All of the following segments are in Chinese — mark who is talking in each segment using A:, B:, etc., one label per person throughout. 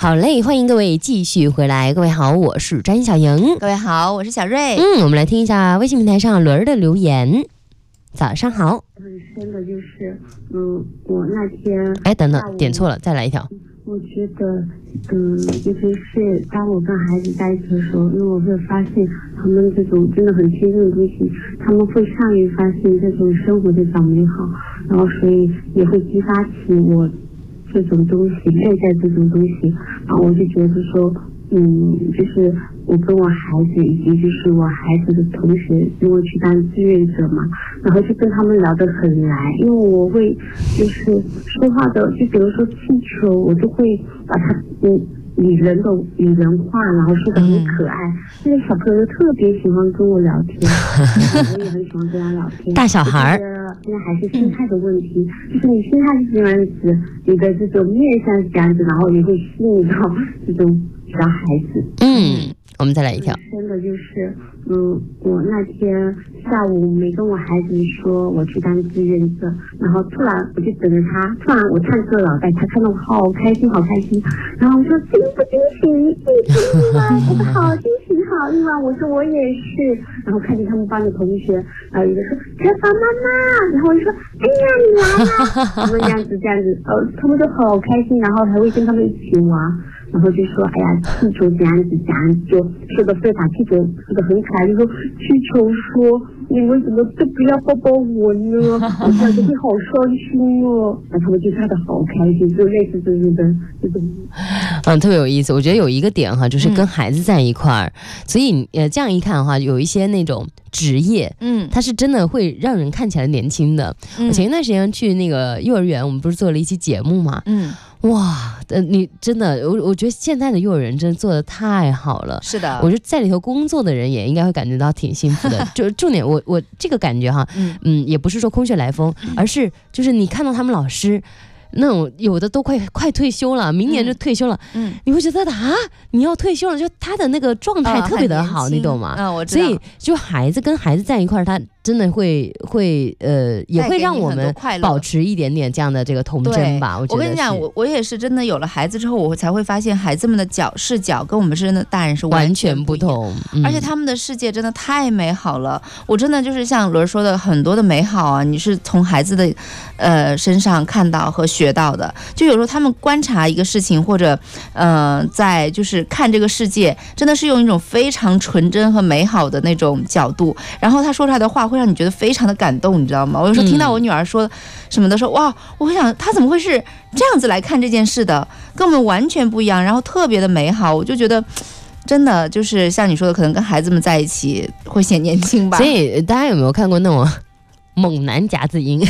A: 好嘞，欢迎各位继续回来。各位好，我是詹小莹。
B: 各位好，我是小瑞。
A: 我们来听一下微信平台上轮儿的留言。早上好。
C: 很深的就是，我那天，
A: 等等，点错了，再来一条。
C: 我觉得，就是当我跟孩子在一起的时候，因为我会发现他们这种真的很天真的东西，他们会善于发现这种生活的小美好，然后所以也会激发起我这种东西，内在这种东西，然后我就觉得说，就是我跟我孩子以及就是我孩子的同学，因为去当志愿者嘛，然后就跟他们聊得很来，因为我会就是说话的，就比如说气球，我就会把它拟人化，然后说得很可爱。那个小朋友特别喜欢跟我聊天，我也很喜欢跟他聊天。
A: 大小孩
C: 现在还是心态的问题，就是你心态是这样子，你的这种面相是这样子，然后也会吸引到这种小孩子。
A: 我们再来一条。
C: 真的就是，我那天下午没跟我孩子说我去当志愿者，然后突然我就等着他，突然我唱歌了，他看到我好开心，然后我说惊不惊喜？你不意外？我说好惊喜，好意外。我说我也是，然后看见他们班的同学，然后一个说小宝妈妈，然后我就说哎呀你来了，他们这样子，他们都好开心，然后还会跟他们一起玩。然后就说，哎呀，气球这样子，就说的非常气球说的很可爱，就说气球说你为什么都不要抱抱我呢？我这样就会好伤心哦。然后他们就看得好开心，就类似这种。
A: 特别有意思。我觉得有一个点哈，就是跟孩子在一块儿，所以这样一看的话，有一些那种职业，它是真的会让人看起来年轻的。我前一段时间去那个幼儿园，我们不是做了一期节目嘛，哇，你真的，我觉得现在的幼儿园真的做得太好了。
B: 是的，
A: 我觉得在里头工作的人也应该会感觉到挺幸福的。就重点，我这个感觉哈，也不是说空穴来风，而是就是你看到他们老师。那种有的都快退休了，明年就退休了，你会觉得你要退休了，就他的那个状态特别的好，你懂吗？
B: 我知道。
A: 所以就孩子跟孩子在一块儿，他真的会也会让我们保持一点点这样的这个童真吧。我
B: 跟你讲，我也是真的有了孩子之后，我才会发现孩子们的视角跟我们真的大人是
A: 完全不同，
B: 而且他们的世界真的太美好了。我真的就是像伦说的，很多的美好啊，你是从孩子的身上看到和学到的。就有时候他们观察一个事情，或者在就是看这个世界，真的是用一种非常纯真和美好的那种角度，然后他说出来的话会让你觉得非常的感动，你知道吗？我有时候听到我女儿说什么的时候，哇，我会想她怎么会是这样子来看这件事的，跟我们完全不一样，然后特别的美好。我就觉得真的就是像你说的，可能跟孩子们在一起会显年轻吧。
A: 所以大家有没有看过那种猛男夹子音？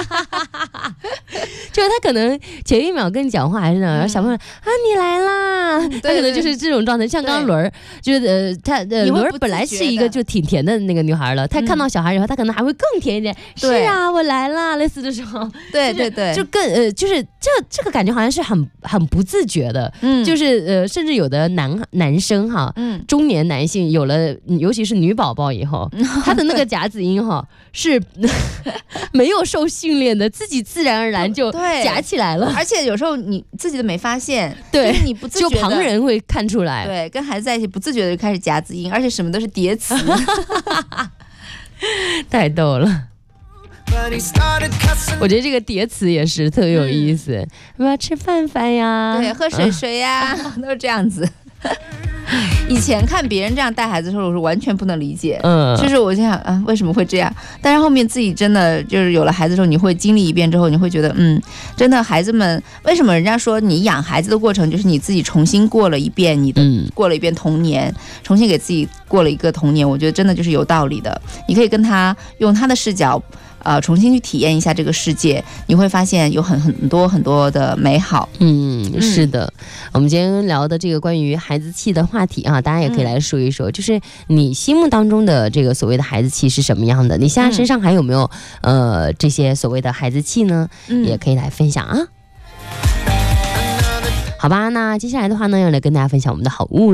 A: 就是他可能前一秒跟你讲话还是然后小朋友你来啦，他可能就是这种状态。像刚刚伦儿，就是伦儿本来是一个就挺甜的那个女孩了，她看到小孩以后，她可能还会更甜一点。是啊，我来啦，类似这种。
B: 对，
A: 就更就是这个感觉好像是很不自觉的，就是甚至有的男生哈，中年男性有了，尤其是女宝宝以后，他的那个夹子音哈是没有受训练的，自己自然而然就夹起来了。
B: 而且有时候你自己都没发现，
A: 对，
B: 你不自觉的，
A: 就旁人会看出来。
B: 对，跟孩子在一起不自觉的就开始夹子音，而且什么都是叠词。
A: 太逗了。我觉得这个叠词也是特别有意思，要不要吃饭呀？
B: 对，喝水呀，都是这样子。以前看别人这样带孩子的时候，我是完全不能理解，就是我就想为什么会这样？但是后面自己真的就是有了孩子之后，你会经历一遍之后，你会觉得真的孩子们为什么人家说你养孩子的过程就是你自己重新过了一遍过了一遍童年，重新给自己过了一个童年，我觉得真的就是有道理的。你可以跟他用他的视角。重新去体验一下这个世界，你会发现有很多的美好。
A: 是的。我们今天聊的这个关于孩子气的话题啊，大家也可以来说一说，就是你心目当中的这个所谓的孩子气是什么样的？你现在身上还有没有这些所谓的孩子气呢？也可以来分享啊。好吧，那接下来的话呢，要来跟大家分享我们的好物了。